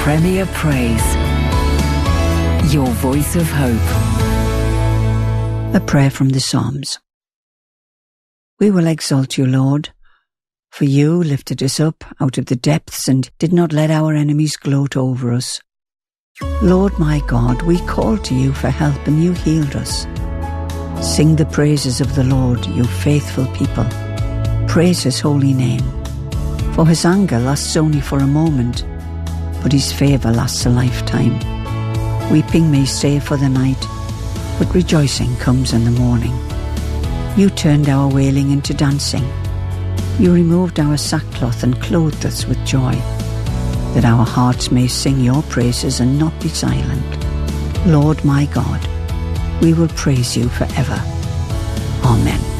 Premier Praise. Your voice of hope. A prayer from the Psalms. We will exalt you, Lord, for you lifted us up out of the depths and did not let our enemies gloat over us. Lord my God, we called to you for help and you healed us. Sing the praises of the Lord, you faithful people. Praise his holy name. For his anger lasts only for a moment, but his favour lasts a lifetime. Weeping may stay for the night, but rejoicing comes in the morning. You turned our wailing into dancing. You removed our sackcloth and clothed us with joy, that our hearts may sing your praises and not be silent. Lord my God, we will praise you forever. Amen.